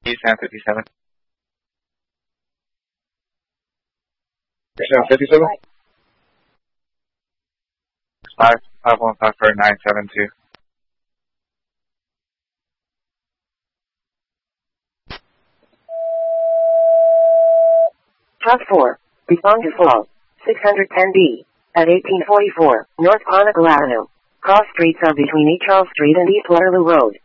East 57. 57? 515 for 972. House 4, respond to fall, 610B, at 1844, North Conoco Avenue. Cross streets are between E. Charles Street and East Waterloo Road.